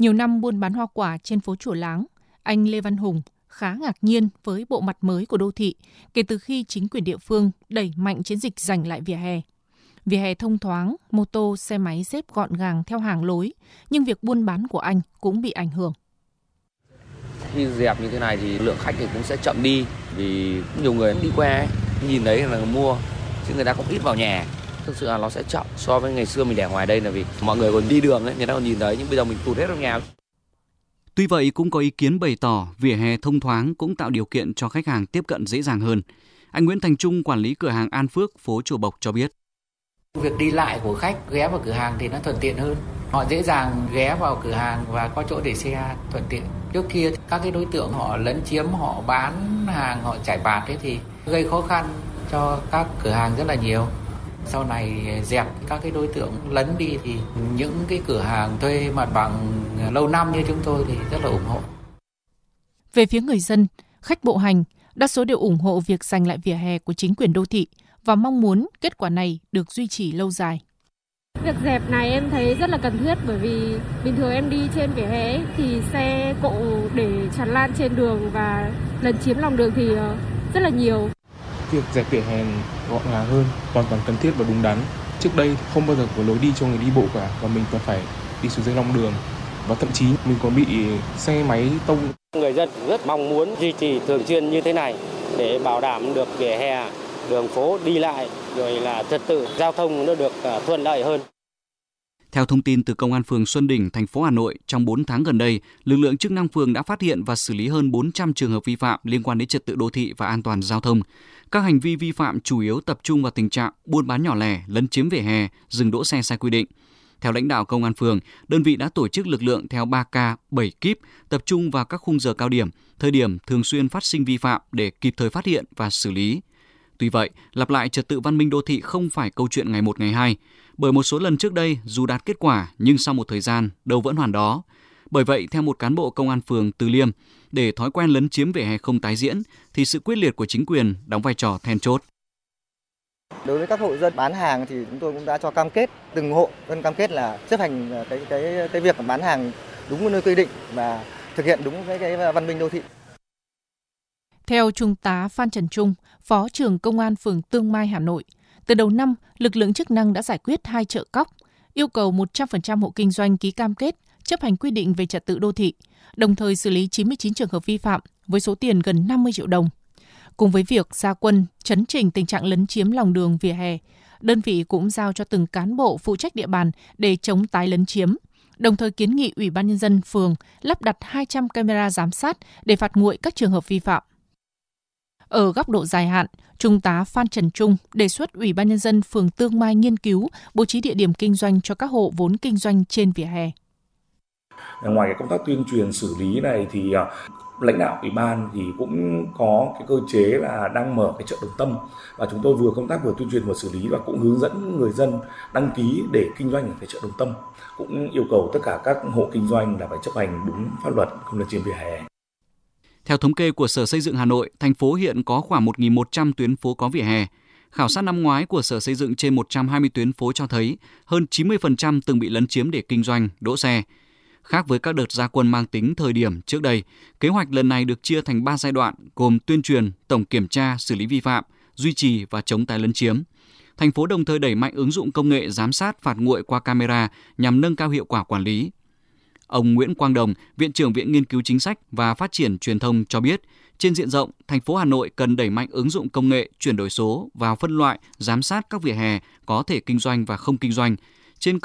Nhiều năm buôn bán hoa quả trên phố Chùa Láng, anh Lê Văn Hùng khá ngạc nhiên với bộ mặt mới của đô thị kể từ khi chính quyền địa phương đẩy mạnh chiến dịch giành lại vỉa hè. Vỉa hè thông thoáng, mô tô, xe máy xếp gọn gàng theo hàng lối, nhưng việc buôn bán của anh cũng bị ảnh hưởng. Khi dẹp như thế này thì lượng khách thì cũng sẽ chậm đi, vì nhiều người đi qua ấy, nhìn thấy là mua, chứ người ta cũng ít vào nhà. Thực sự là nó sẽ chậm so với ngày xưa mình để ngoài đây, là vì mọi người còn đi đường ấy, người ta còn nhìn thấy, nhưng bây giờ mình tụt hết vào nhà. Tuy vậy, cũng có ý kiến bày tỏ vỉa hè thông thoáng cũng tạo điều kiện cho khách hàng tiếp cận dễ dàng hơn. Anh Nguyễn Thành Trung, quản lý cửa hàng An Phước, phố Chùa Bộc cho biết. Việc đi lại của khách ghé vào cửa hàng thì nó thuận tiện hơn. Họ dễ dàng ghé vào cửa hàng và có chỗ để xe thuận tiện. Trước kia các cái đối tượng họ lấn chiếm, họ bán hàng, họ chải bạt ấy thì gây khó khăn cho các cửa hàng rất là nhiều. Sau này dẹp các cái đối tượng lấn đi thì những cái cửa hàng thuê mặt bằng lâu năm như chúng tôi thì rất là ủng hộ. Về phía người dân, khách bộ hành, đa số đều ủng hộ việc giành lại vỉa hè của chính quyền đô thị và mong muốn kết quả này được duy trì lâu dài. Việc dẹp này em thấy rất là cần thiết, bởi vì bình thường em đi trên vỉa hè thì xe cộ để tràn lan trên đường và lấn chiếm lòng đường thì rất là nhiều. Việc dẹp vỉa hè gọn gàng hơn hoàn toàn cần thiết và đúng đắn. Trước đây không bao giờ có lối đi cho người đi bộ cả, và mình còn phải đi xuống dưới lòng đường, và thậm chí mình còn bị xe máy tông. Người dân rất mong muốn duy trì thường xuyên như thế này để bảo đảm được vỉa hè, đường phố đi lại, rồi là trật tự giao thông nó được thuận lợi hơn. Theo thông tin từ Công an phường Xuân Đỉnh, thành phố Hà Nội, trong 4 tháng gần đây, lực lượng chức năng phường đã phát hiện và xử lý hơn 400 trường hợp vi phạm liên quan đến trật tự đô thị và an toàn giao thông. Các hành vi vi phạm chủ yếu tập trung vào tình trạng buôn bán nhỏ lẻ, lấn chiếm vỉa hè, dừng đỗ xe sai quy định. Theo lãnh đạo Công an phường, đơn vị đã tổ chức lực lượng theo 3K, 7 kíp, tập trung vào các khung giờ cao điểm, thời điểm thường xuyên phát sinh vi phạm để kịp thời phát hiện và xử lý. Tuy vậy, lặp lại trật tự văn minh đô thị không phải câu chuyện ngày một ngày hai, bởi một số lần trước đây dù đạt kết quả nhưng sau một thời gian đâu vẫn hoàn đó. Bởi vậy, theo một cán bộ Công an phường Từ Liêm, để thói quen lấn chiếm vỉa hè không tái diễn thì sự quyết liệt của chính quyền đóng vai trò then chốt. Đối với các hộ dân bán hàng thì chúng tôi cũng đã cho cam kết, từng hộ dân cam kết là chấp hành cái việc bán hàng đúng nơi quy định và thực hiện đúng cái văn minh đô thị. Theo Trung tá Phan Trần Trung, Phó trưởng Công an phường Tương Mai, Hà Nội, từ đầu năm, lực lượng chức năng đã giải quyết 2 chợ cóc, yêu cầu 100% hộ kinh doanh ký cam kết chấp hành quy định về trật tự đô thị, đồng thời xử lý 99 trường hợp vi phạm với số tiền gần 50 triệu đồng. Cùng với việc ra quân chấn chỉnh tình trạng lấn chiếm lòng đường vỉa hè, đơn vị cũng giao cho từng cán bộ phụ trách địa bàn để chống tái lấn chiếm, đồng thời kiến nghị Ủy ban Nhân dân phường lắp đặt 200 camera giám sát để phạt nguội các trường hợp vi phạm. Ở góc độ dài hạn, Trung tá Phan Trần Trung đề xuất Ủy ban Nhân dân phường Tương Mai nghiên cứu bố trí địa điểm kinh doanh cho các hộ vốn kinh doanh trên vỉa hè. Ngoài cái công tác tuyên truyền xử lý này thì lãnh đạo ủy ban thì cũng có cái cơ chế là đang mở cái chợ Đồng Tâm, và chúng tôi vừa công tác vừa tuyên truyền vừa xử lý và cũng hướng dẫn người dân đăng ký để kinh doanh ở cái chợ Đồng Tâm, cũng yêu cầu tất cả các hộ kinh doanh là phải chấp hành đúng pháp luật, không lấn chiếm vỉa hè. Theo thống kê của Sở Xây dựng Hà Nội, thành phố hiện có khoảng 1.100 tuyến phố có vỉa hè. Khảo sát năm ngoái của Sở Xây dựng trên 120 tuyến phố cho thấy hơn 90% từng bị lấn chiếm để kinh doanh, đỗ xe. Khác với các đợt ra quân mang tính thời điểm trước đây, kế hoạch lần này được chia thành 3 giai đoạn gồm tuyên truyền, tổng kiểm tra, xử lý vi phạm, duy trì và chống tái lấn chiếm. Thành phố đồng thời đẩy mạnh ứng dụng công nghệ giám sát phạt nguội qua camera nhằm nâng cao hiệu quả quản lý. Ông Nguyễn Quang Đồng, Viện trưởng Viện Nghiên cứu Chính sách và Phát triển Truyền thông cho biết, trên diện rộng, thành phố Hà Nội cần đẩy mạnh ứng dụng công nghệ, chuyển đổi số vào phân loại, giám sát các vỉa hè có thể kinh doanh và không kinh doanh.